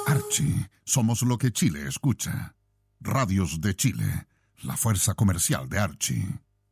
Archie, somos lo que Chile escucha. Radios de Chile, la fuerza comercial de Archie.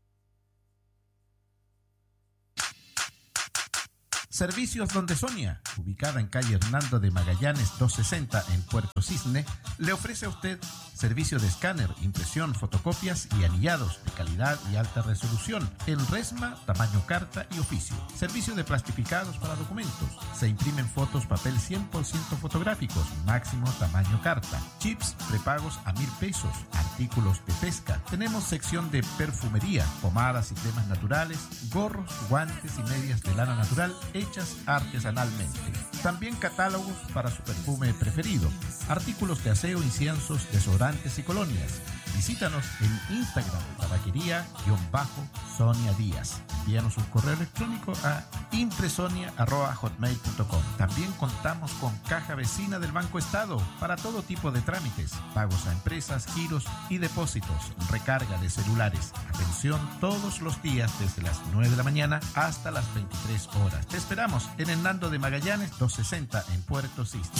Servicios Donde Sonia, ubicada en calle Hernando de Magallanes 260 en Puerto Cisne, le ofrece a usted servicio de escáner, impresión, fotocopias y anillados de calidad y alta resolución en resma, tamaño carta y oficio. Servicio de plastificados para documentos. Se imprimen fotos papel 100% fotográficos, máximo tamaño carta. Chips prepagos a 1.000 pesos. Artículos de pesca. Tenemos sección de perfumería, pomadas y cremas naturales, gorros, guantes y medias de lana natural hechas artesanalmente. También catálogos para su perfume preferido, artículos de aseo, inciensos, desodorantes y colonias. Visítanos en Instagram, tabaquería_Sonia Díaz. Envíanos un correo electrónico a impresonia@hotmail.com. También contamos con caja vecina del Banco Estado para todo tipo de trámites, pagos a empresas, giros y depósitos, recarga de celulares. Atención todos los días desde las 9 de la mañana hasta las 23 horas. Te esperamos en Hernando de Magallanes 260 en Puerto Cisne.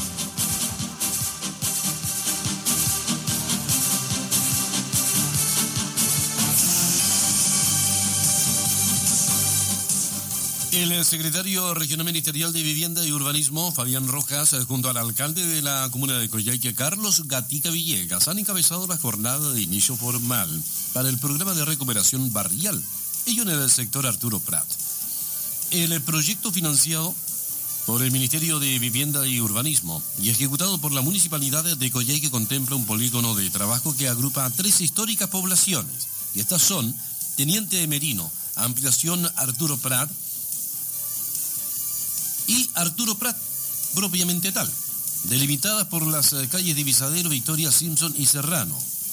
El secretario regional ministerial de Vivienda y Urbanismo, Fabián Rojas, junto al alcalde de la comuna de Coyhaique, Carlos Gatica Villegas, han encabezado la jornada de inicio formal para el programa de recuperación barrial, ello en el sector Arturo Prat. El proyecto financiado por el Ministerio de Vivienda y Urbanismo y ejecutado por la Municipalidad de Coyhaique contempla un polígono de trabajo que agrupa a 3 históricas poblaciones, y estas son Teniente Merino, Ampliación Arturo Prat y Arturo Prat, propiamente tal, delimitadas por las calles Divisadero, Victoria, Simpson y Serrano.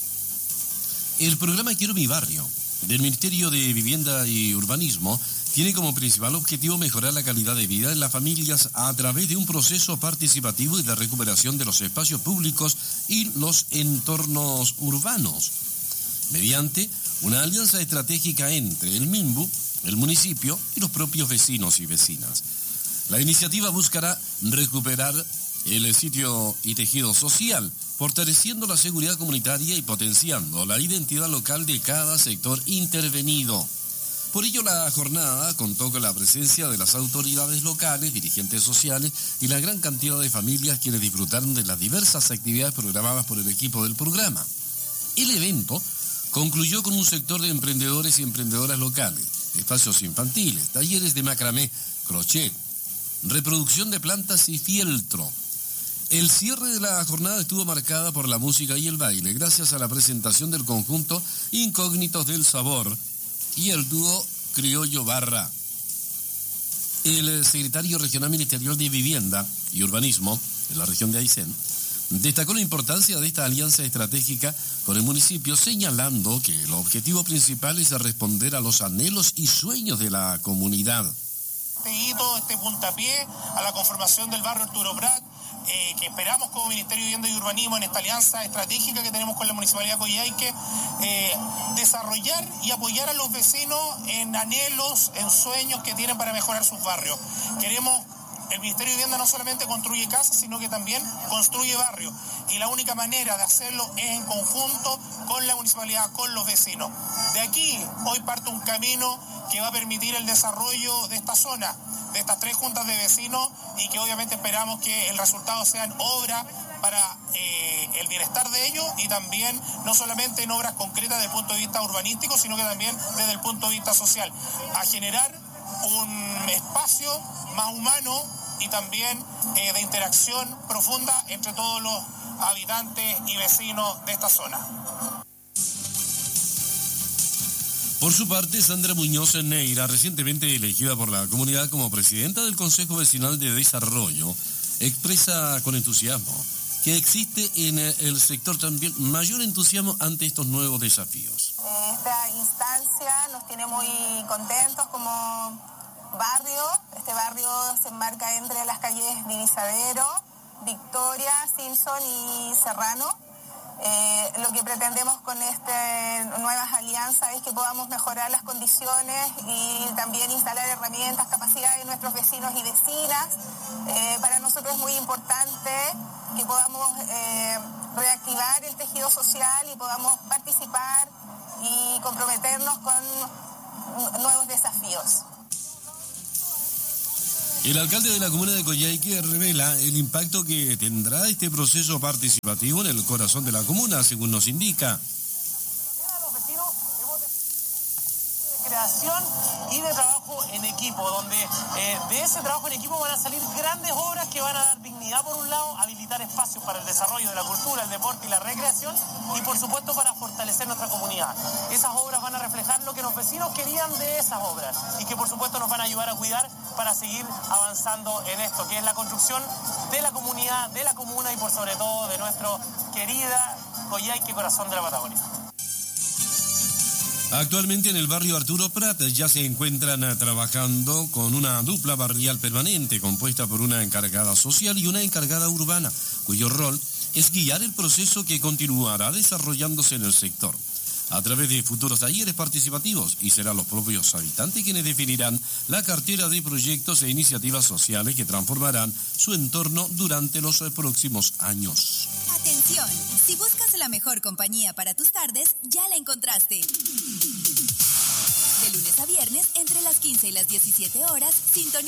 El programa Quiero mi barrio, del Ministerio de Vivienda y Urbanismo, tiene como principal objetivo mejorar la calidad de vida de las familias a través de un proceso participativo y de recuperación de los espacios públicos y los entornos urbanos, mediante una alianza estratégica entre el MINBU, el municipio y los propios vecinos y vecinas. La iniciativa buscará recuperar el sitio y tejido social, fortaleciendo la seguridad comunitaria y potenciando la identidad local de cada sector intervenido. Por ello, la jornada contó con la presencia de las autoridades locales, dirigentes sociales y la gran cantidad de familias quienes disfrutaron de las diversas actividades programadas por el equipo del programa. El evento concluyó con un sector de emprendedores y emprendedoras locales, espacios infantiles, talleres de macramé, crochet, reproducción de plantas y fieltro. El cierre de la jornada estuvo marcada por la música y el baile, gracias a la presentación del conjunto Incógnitos del Sabor y el dúo Criollo Barra. El secretario regional ministerial de Vivienda y Urbanismo de la región de Aysén destacó la importancia de esta alianza estratégica con el municipio, señalando que el objetivo principal es responder a los anhelos y sueños de la comunidad. Este hito, este puntapié a la conformación del barrio Arturo Prat, que esperamos como Ministerio de Vivienda y Urbanismo en esta alianza estratégica que tenemos con la Municipalidad de Coyhaique, desarrollar y apoyar a los vecinos en anhelos, en sueños que tienen para mejorar sus barrios. El Ministerio de Vivienda no solamente construye casas, sino que también construye barrios. Y la única manera de hacerlo es en conjunto con la municipalidad, con los vecinos. De aquí, hoy parte un camino que va a permitir el desarrollo de esta zona, de estas 3 juntas de vecinos, y que obviamente esperamos que el resultado sean obras para el bienestar de ellos, y también no solamente en obras concretas desde el punto de vista urbanístico, sino que también desde el punto de vista social, a generar un espacio más humano y también de interacción profunda entre todos los habitantes y vecinos de esta zona. Por su parte, Sandra Muñoz Neira, recientemente elegida por la comunidad como presidenta del Consejo Vecinal de Desarrollo, expresa con entusiasmo que existe en el sector también mayor entusiasmo ante estos nuevos desafíos. Esta instancia nos tiene muy contentos como barrio. Este barrio se enmarca entre las calles Divisadero, Victoria, Simpson y Serrano. Lo que pretendemos con estas nuevas alianzas es que podamos mejorar las condiciones y también instalar herramientas, capacidades de nuestros vecinos y vecinas. Para nosotros es muy importante que podamos reactivar el tejido social y podamos participar y comprometernos con nuevos desafíos. El alcalde de la comuna de Coyhaique revela el impacto que tendrá este proceso participativo en el corazón de la comuna, según nos indica. Creación y de trabajo en equipo, donde de ese trabajo en equipo van a salir grandes obras que van a dar dignidad por un lado, habilitar espacios para el desarrollo de la cultura, el deporte y la recreación y por supuesto para fortalecer nuestra comunidad. Esas obras van a reflejar lo que los vecinos querían de esas obras y que por supuesto nos van a ayudar a cuidar para seguir avanzando en esto, que es la construcción de la comunidad, de la comuna y por sobre todo de nuestro querida Coyhaique, corazón de la Patagonia. Actualmente en el barrio Arturo Prat ya se encuentran trabajando con una dupla barrial permanente compuesta por una encargada social y una encargada urbana, cuyo rol es guiar el proceso que continuará desarrollándose en el sector a través de futuros talleres participativos, y serán los propios habitantes quienes definirán la cartera de proyectos e iniciativas sociales que transformarán su entorno durante los próximos años. Atención, si buscas la mejor compañía para tus tardes, ya la encontraste. De lunes a viernes, entre las 15 y las 17 horas, sintoniza